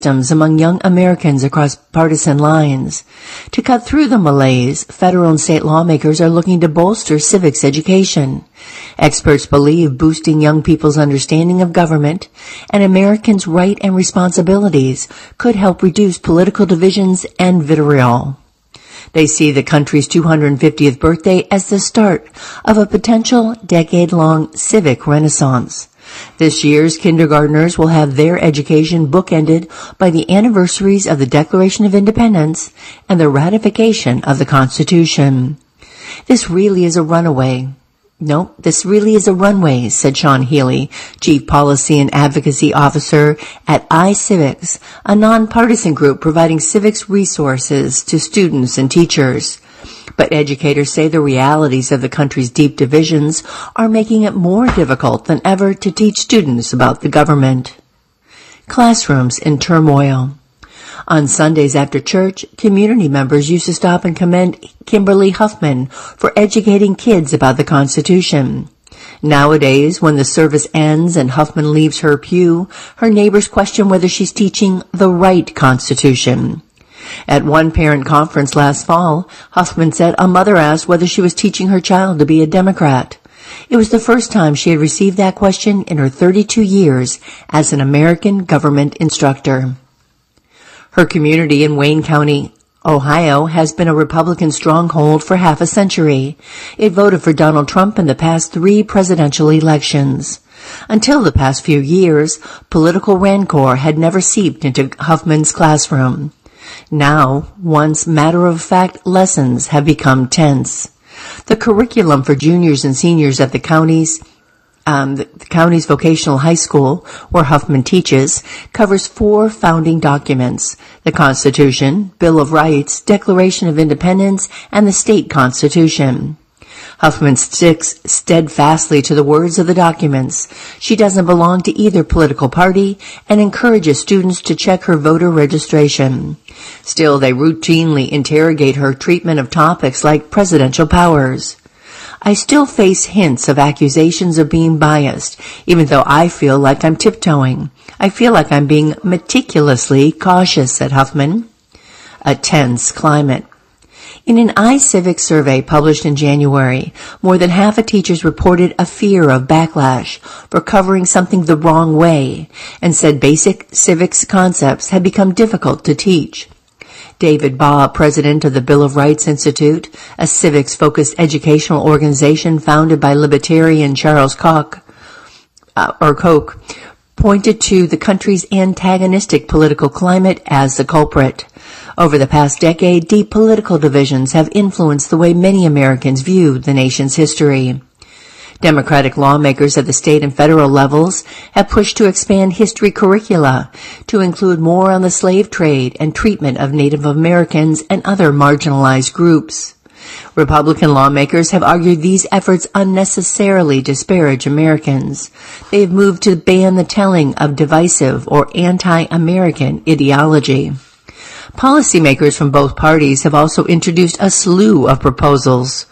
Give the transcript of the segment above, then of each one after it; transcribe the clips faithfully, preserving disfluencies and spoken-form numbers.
among young Americans across partisan lines. To cut through the malaise, federal and state lawmakers are looking to bolster civics education. Experts believe boosting young people's understanding of government and Americans' rights and responsibilities could help reduce political divisions and vitriol. They see the country's two hundred fiftieth birthday as the start of a potential decade-long civic renaissance. This year's kindergartners will have their education bookended by the anniversaries of the Declaration of Independence and the ratification of the Constitution. This really is a runaway. No, this really is a runway, said Sean Healy, Chief Policy and Advocacy Officer at iCivics, a nonpartisan group providing civics resources to students and teachers. But educators say the realities of the country's deep divisions are making it more difficult than ever to teach students about the government. Classrooms in turmoil. On Sundays after church, community members used to stop and commend Kimberly Huffman for educating kids about the Constitution. Nowadays, when the service ends and Huffman leaves her pew, her neighbors question whether she's teaching the right Constitution. At one parent conference last fall, Huffman said a mother asked whether she was teaching her child to be a Democrat. It was the first time she had received that question in her thirty-two years as an American government instructor. Her community in Wayne County, Ohio, has been a Republican stronghold for half a century. It voted for Donald Trump in the past three presidential elections. Until the past few years, political rancor had never seeped into Huffman's classroom. Now, once matter-of-fact lessons have become tense. The curriculum for juniors and seniors at the county's um, the county's vocational high school, where Huffman teaches, covers four founding documents: the Constitution, Bill of Rights, Declaration of Independence, and the state constitution. Huffman sticks steadfastly to the words of the documents. She doesn't belong to either political party and encourages students to check her voter registration. Still, they routinely interrogate her treatment of topics like presidential powers. I still face hints of accusations of being biased, even though I feel like I'm tiptoeing. I feel like I'm being meticulously cautious, said Huffman. A tense climate. In an iCivics survey published in January, more than half of teachers reported a fear of backlash for covering something the wrong way and said basic civics concepts had become difficult to teach. David Baugh, president of the Bill of Rights Institute, a civics-focused educational organization founded by libertarian Charles Koch, uh, or Koch, pointed to the country's antagonistic political climate as the culprit. Over the past decade, deep political divisions have influenced the way many Americans view the nation's history. Democratic lawmakers at the state and federal levels have pushed to expand history curricula to include more on the slave trade and treatment of Native Americans and other marginalized groups. Republican lawmakers have argued these efforts unnecessarily disparage Americans. They have moved to ban the telling of divisive or anti-American ideology. Policymakers from both parties have also introduced a slew of proposals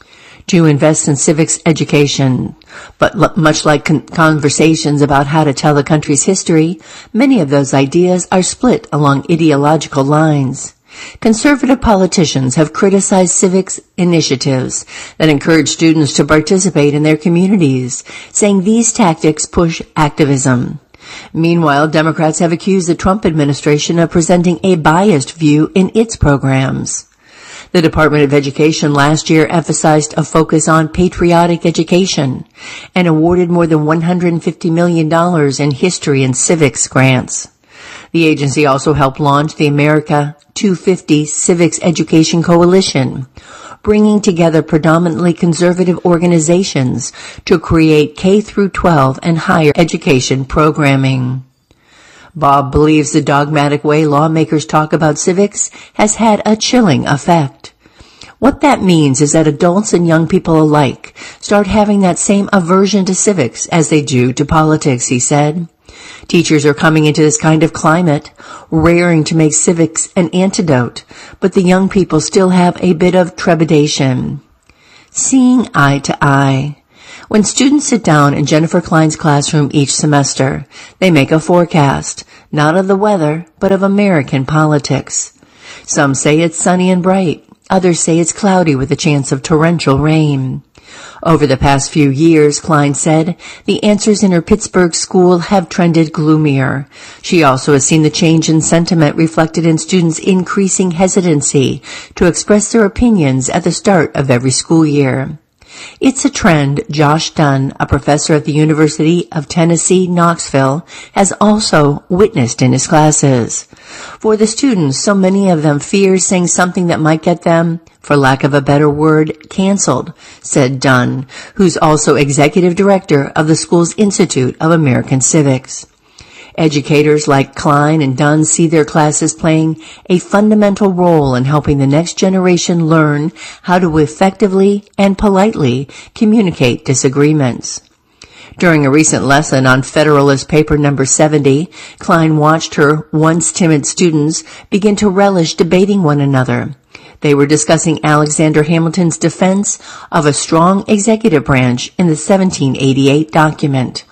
to invest in civics education. But much like con- conversations about how to tell the country's history, many of those ideas are split along ideological lines. Conservative politicians have criticized civics initiatives that encourage students to participate in their communities, saying these tactics push activism. Meanwhile, Democrats have accused the Trump administration of presenting a biased view in its programs. The Department of Education last year emphasized a focus on patriotic education and awarded more than one hundred fifty million dollars in history and civics grants. The agency also helped launch the America two fifty Civics Education Coalition, bringing together predominantly conservative organizations to create K through twelve and higher education programming. Bob believes the dogmatic way lawmakers talk about civics has had a chilling effect. What that means is that adults and young people alike start having that same aversion to civics as they do to politics, he said. Teachers are coming into this kind of climate, raring to make civics an antidote, but the young people still have a bit of trepidation. Seeing eye to eye. When students sit down in Jennifer Klein's classroom each semester, they make a forecast, not of the weather, but of American politics. Some say it's sunny and bright. Others say it's cloudy with a chance of torrential rain. Over the past few years, Klein said, the answers in her Pittsburgh school have trended gloomier. She also has seen the change in sentiment reflected in students' increasing hesitancy to express their opinions at the start of every school year. It's a trend Josh Dunn, a professor at the University of Tennessee, Knoxville, has also witnessed in his classes. For the students, so many of them fear saying something that might get them, for lack of a better word, canceled, said Dunn, who's also executive director of the school's Institute of American Civics. Educators like Klein and Dunn see their classes playing a fundamental role in helping the next generation learn how to effectively and politely communicate disagreements. During a recent lesson on Federalist Paper number seventy, Klein watched her once timid students begin to relish debating one another. They were discussing Alexander Hamilton's defense of a strong executive branch in the seventeen eighty-eight document.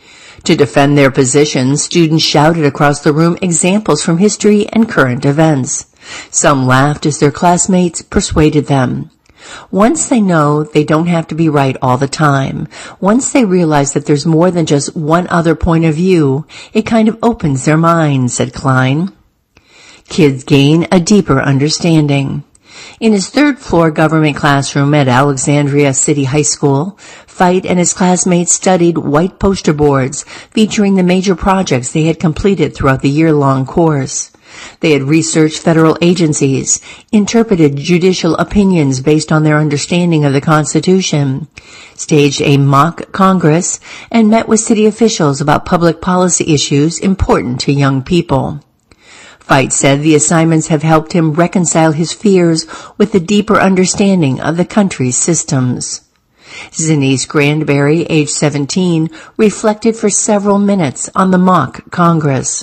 To defend their positions, students shouted across the room examples from history and current events. Some laughed as their classmates persuaded them. Once they know they don't have to be right all the time, once they realize that there's more than just one other point of view, it kind of opens their minds, said Klein. Kids gain a deeper understanding. In his third-floor government classroom at Alexandria City High School, Feit and his classmates studied white poster boards featuring the major projects they had completed throughout the year-long course. They had researched federal agencies, interpreted judicial opinions based on their understanding of the Constitution, staged a mock Congress, and met with city officials about public policy issues important to young people. Feit said the assignments have helped him reconcile his fears with a deeper understanding of the country's systems. Zenise Granberry, age seventeen, reflected for several minutes on the mock Congress.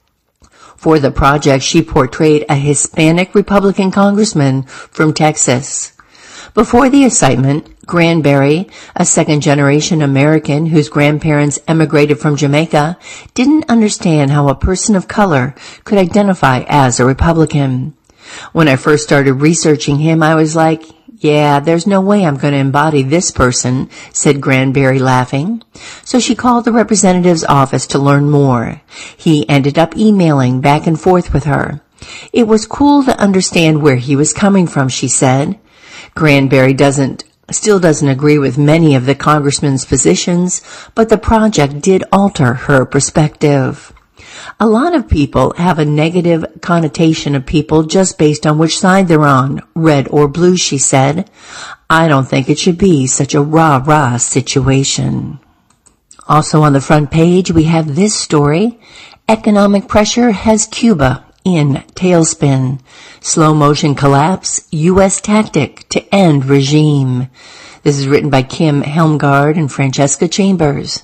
For the project, she portrayed a Hispanic Republican congressman from Texas. Before the assignment, Granberry, a second-generation American whose grandparents emigrated from Jamaica, didn't understand how a person of color could identify as a Republican. When I first started researching him, I was like, yeah, there's no way I'm going to embody this person, said Granberry, laughing. So she called the representative's office to learn more. He ended up emailing back and forth with her. It was cool to understand where he was coming from, she said. Granberry doesn't still doesn't agree with many of the congressman's positions, but the project did alter her perspective. A lot of people have a negative connotation of people just based on which side they're on, red or blue, she said. I don't think it should be such a rah-rah situation. Also on the front page, we have this story. Economic pressure has Cuba in tailspin. Slow motion collapse, U S tactic to end regime. This is written by Kim Helmgard and Francesca Chambers.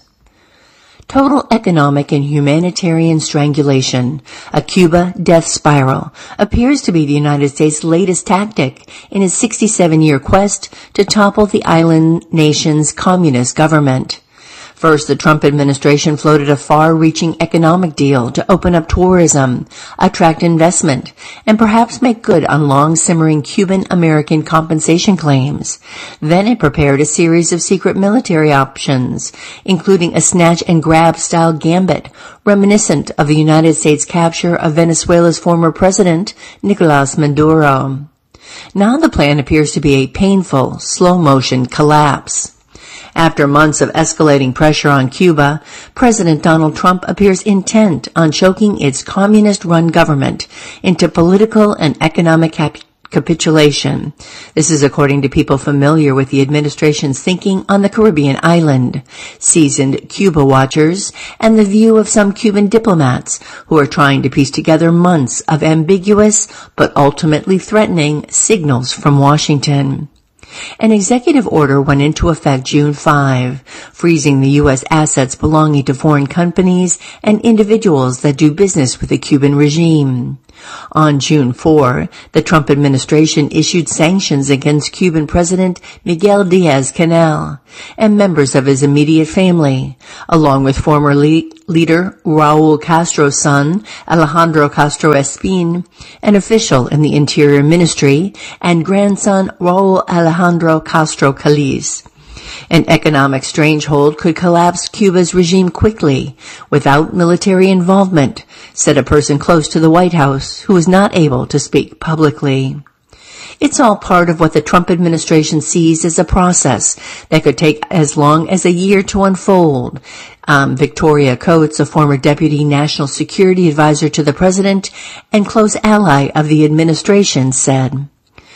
Total economic and humanitarian strangulation, a Cuba death spiral, appears to be the United States' latest tactic in its sixty-seven-year quest to topple the island nation's communist government. First, the Trump administration floated a far-reaching economic deal to open up tourism, attract investment, and perhaps make good on long-simmering Cuban-American compensation claims. Then it prepared a series of secret military options, including a snatch-and-grab-style gambit reminiscent of the United States' capture of Venezuela's former president, Nicolas Maduro. Now the plan appears to be a painful, slow-motion collapse. After months of escalating pressure on Cuba, President Donald Trump appears intent on choking its communist-run government into political and economic cap- capitulation. This is according to people familiar with the administration's thinking on the Caribbean island, seasoned Cuba watchers, and the view of some Cuban diplomats who are trying to piece together months of ambiguous but ultimately threatening signals from Washington. An executive order went into effect June fifth, freezing the U S assets belonging to foreign companies and individuals that do business with the Cuban regime. On June fourth, the Trump administration issued sanctions against Cuban President Miguel Diaz-Canel and members of his immediate family, along with former le- leader Raul Castro's son, Alejandro Castro Espín, an official in the Interior Ministry, and grandson Raul Alejandro Castro Calles. An economic strangehold could collapse Cuba's regime quickly, without military involvement, said a person close to the White House who was not able to speak publicly. It's all part of what the Trump administration sees as a process that could take as long as a year to unfold. Um, Victoria Coates, a former deputy national security advisor to the president and close ally of the administration, said.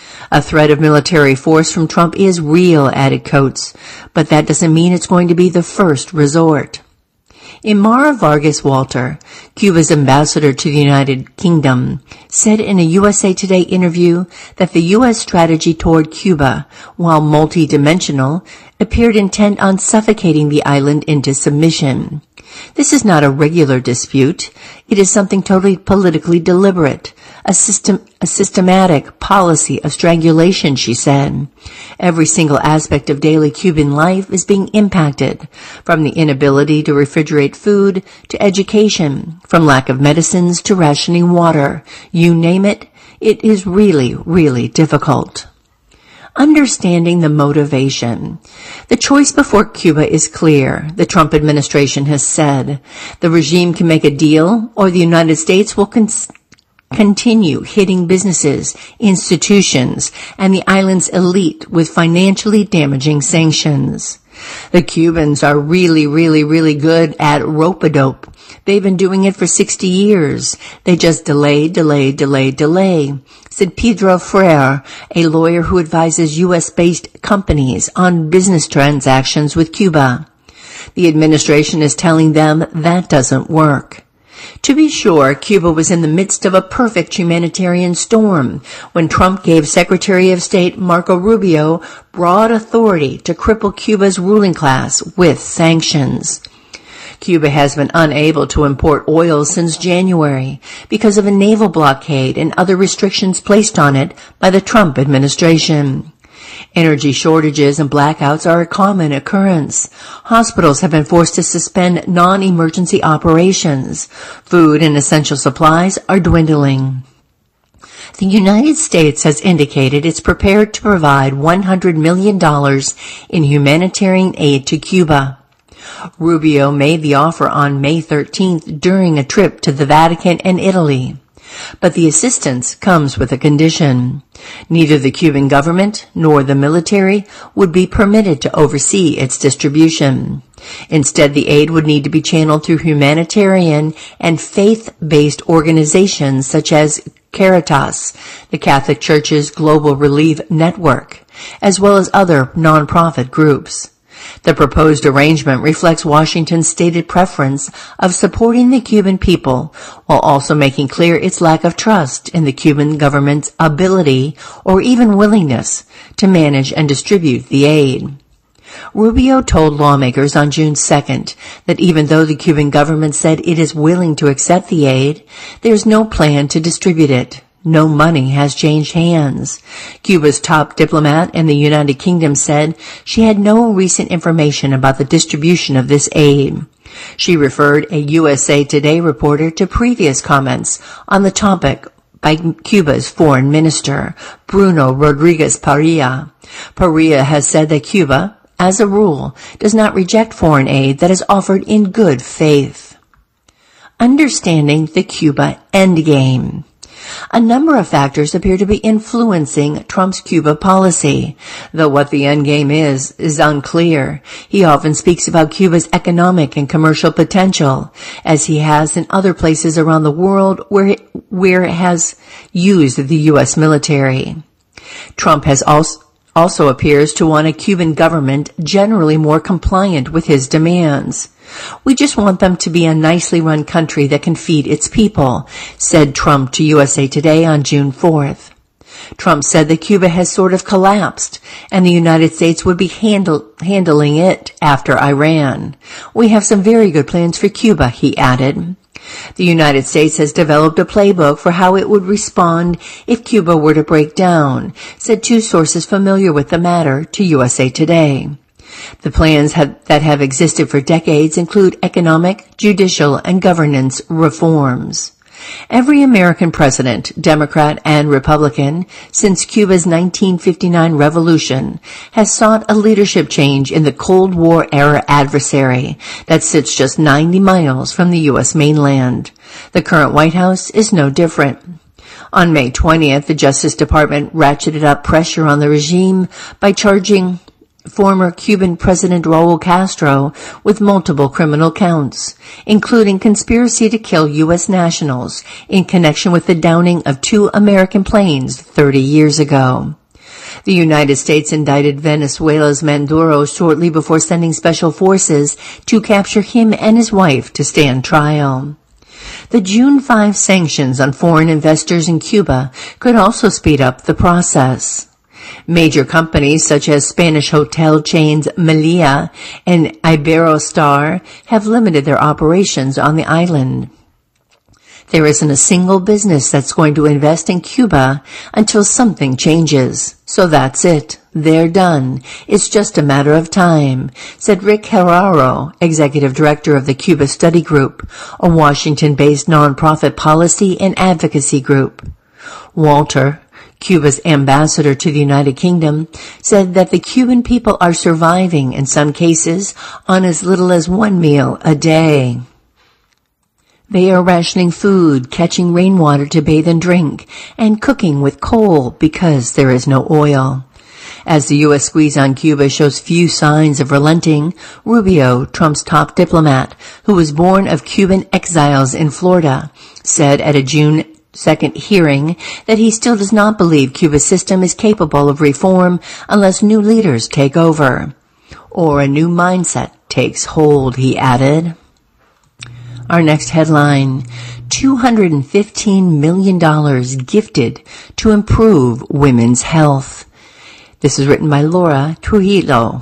A threat of military force from Trump is real, added Coates, but that doesn't mean it's going to be the first resort. Imara Vargas Walter, Cuba's ambassador to the United Kingdom, said in a U S A Today interview that the U S strategy toward Cuba, while multidimensional, appeared intent on suffocating the island into submission. This is not a regular dispute. It is something totally politically deliberate, a system, a systematic policy of strangulation, she said. Every single aspect of daily Cuban life is being impacted, from the inability to refrigerate food to education, from lack of medicines to rationing water. You name it, it is really, really difficult. Understanding the motivation. The choice before Cuba is clear, the Trump administration has said. The regime can make a deal, or the United States will cons- continue hitting businesses, institutions, and the island's elite with financially damaging sanctions. The Cubans are really, really, really good at rope-a-dope. They've been doing it for sixty years. They just delay, delay, delay, delay, said Pedro Freire, a lawyer who advises U S-based companies on business transactions with Cuba. The administration is telling them that doesn't work. To be sure, Cuba was in the midst of a perfect humanitarian storm when Trump gave Secretary of State Marco Rubio broad authority to cripple Cuba's ruling class with sanctions. Cuba has been unable to import oil since January because of a naval blockade and other restrictions placed on it by the Trump administration. Energy shortages and blackouts are a common occurrence. Hospitals have been forced to suspend non-emergency operations. Food and essential supplies are dwindling. The United States has indicated it's prepared to provide one hundred million dollars in humanitarian aid to Cuba. Rubio made the offer on May thirteenth during a trip to the Vatican and Italy. But the assistance comes with a condition. Neither the Cuban government nor the military would be permitted to oversee its distribution. Instead, the aid would need to be channeled through humanitarian and faith-based organizations such as Caritas, the Catholic Church's Global Relief Network, as well as other nonprofit groups. The proposed arrangement reflects Washington's stated preference of supporting the Cuban people while also making clear its lack of trust in the Cuban government's ability or even willingness to manage and distribute the aid. Rubio told lawmakers on June second that even though the Cuban government said it is willing to accept the aid, there is no plan to distribute it. No money has changed hands. Cuba's top diplomat in the United Kingdom said she had no recent information about the distribution of this aid. She referred a U S A Today reporter to previous comments on the topic by Cuba's foreign minister, Bruno Rodriguez Parilla. Parilla has said that Cuba, as a rule, does not reject foreign aid that is offered in good faith. Understanding the Cuba endgame. A number of factors appear to be influencing Trump's Cuba policy, though what the endgame is, is unclear. He often speaks about Cuba's economic and commercial potential, as he has in other places around the world where it, where it has used the U S military. Trump has also also appears to want a Cuban government generally more compliant with his demands. We just want them to be a nicely run country that can feed its people, said Trump to U S A Today on June fourth. Trump said that Cuba has sort of collapsed and the United States would be handle, handling it after Iran. We have some very good plans for Cuba, he added. The United States has developed a playbook for how it would respond if Cuba were to break down, said two sources familiar with the matter to U S A Today. The plans have, that have existed for decades include economic, judicial, and governance reforms. Every American president, Democrat and Republican, since Cuba's nineteen fifty-nine revolution, has sought a leadership change in the Cold War-era adversary that sits just ninety miles from the U S mainland. The current White House is no different. On May twentieth, the Justice Department ratcheted up pressure on the regime by charging former Cuban President Raul Castro with multiple criminal counts, including conspiracy to kill U S nationals in connection with the downing of two American planes thirty years ago. The United States indicted Venezuela's Maduro shortly before sending special forces to capture him and his wife to stand trial. The June fifth sanctions on foreign investors in Cuba could also speed up the process. Major companies such as Spanish hotel chains Melia and Iberostar have limited their operations on the island. There isn't a single business that's going to invest in Cuba until something changes. So that's it. They're done. It's just a matter of time, said Rick Herrero, executive director of the Cuba Study Group, a Washington-based nonprofit policy and advocacy group. Walter, Cuba's ambassador to the United Kingdom, said that the Cuban people are surviving, in some cases, on as little as one meal a day. They are rationing food, catching rainwater to bathe and drink, and cooking with coal because there is no oil. As the U S squeeze on Cuba shows few signs of relenting, Rubio, Trump's top diplomat, who was born of Cuban exiles in Florida, said at a June second hearing that he still does not believe Cuba's system is capable of reform unless new leaders take over, or a new mindset takes hold, he added. Our next headline, two hundred fifteen million dollars gifted to improve women's health. This is written by Laura Trujillo.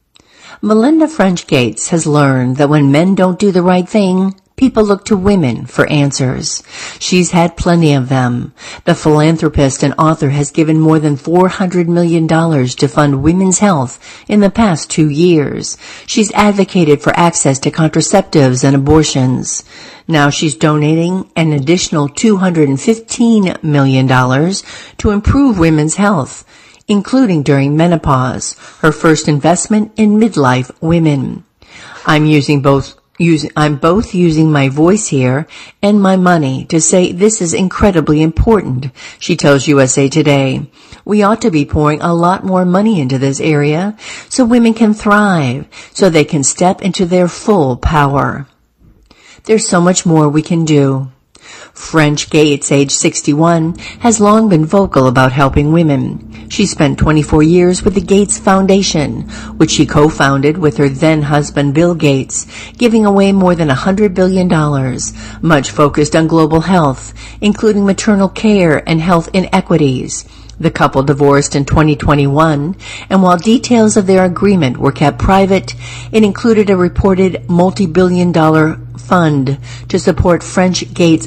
Melinda French Gates has learned that when men don't do the right thing, people look to women for answers. She's had plenty of them. The philanthropist and author has given more than four hundred million dollars to fund women's health in the past two years. She's advocated for access to contraceptives and abortions. Now she's donating an additional two hundred fifteen million dollars to improve women's health, including during menopause, her first investment in midlife women. I'm using both Using, I'm both using my voice here and my money to say this is incredibly important, she tells U S A Today. We ought to be pouring a lot more money into this area so women can thrive, so they can step into their full power. There's so much more we can do. French Gates, age sixty-one, has long been vocal about helping women. She spent twenty-four years with the Gates Foundation, which she co-founded with her then-husband Bill Gates, giving away more than one hundred billion dollars, much focused on global health, including maternal care and health inequities. The couple divorced in twenty twenty-one, and while details of their agreement were kept private, it included a reported multi-billion dollar fund to support French Gates'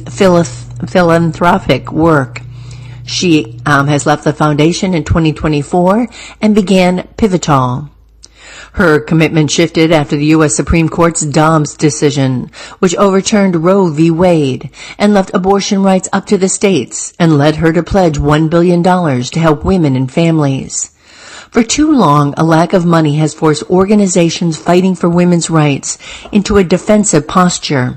philanthropic work. She um, has left the foundation in twenty twenty-four and began Pivotal. Her commitment shifted after the U S Supreme Court's Dobbs decision, which overturned Roe v. Wade and left abortion rights up to the states and led her to pledge one billion dollars to help women and families. For too long, a lack of money has forced organizations fighting for women's rights into a defensive posture,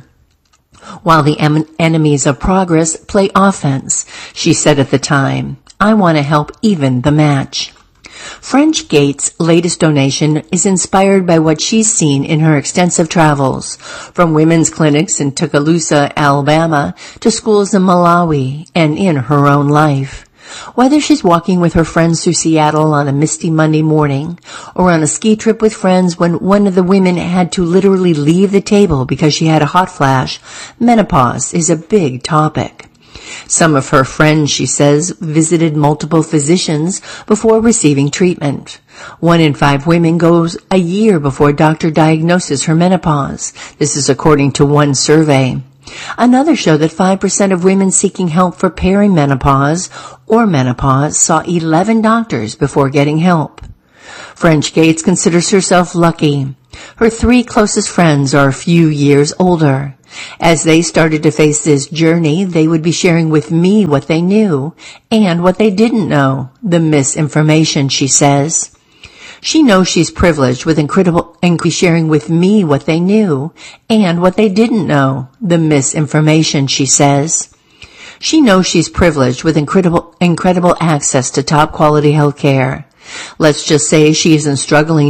while the em- enemies of progress play offense, she said at the time. I want to help even the match. French Gates' latest donation is inspired by what she's seen in her extensive travels, from women's clinics in Tuscaloosa, Alabama, to schools in Malawi and in her own life. Whether she's walking with her friends through Seattle on a misty Monday morning or on a ski trip with friends when one of the women had to literally leave the table because she had a hot flash, menopause is a big topic. Some of her friends, she says, visited multiple physicians before receiving treatment. One in five women goes a year before a doctor diagnoses her menopause. This is according to one survey. Another showed that five percent of women seeking help for perimenopause or menopause saw eleven doctors before getting help. French Gates considers herself lucky. Her three closest friends are a few years older. As they started to face this journey, they would be sharing with me what they knew and what they didn't know, the misinformation, she says. She knows she's privileged with incredible increase sharing with me what they knew and what they didn't know, the misinformation, she says. She knows she's privileged with incredible incredible access to top quality health care. Let's just say she isn't struggling